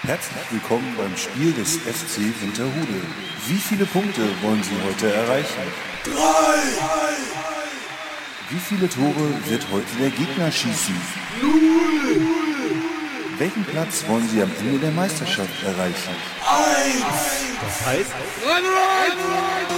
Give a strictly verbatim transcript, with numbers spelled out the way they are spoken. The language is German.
Herzlich willkommen beim Spiel des F C Winterhude. Wie viele Punkte wollen Sie heute erreichen? Drei! Wie viele Tore wird heute der Gegner schießen? Null! Welchen Platz wollen Sie am Ende der Meisterschaft erreichen? Eins! Das heißt... Run, run!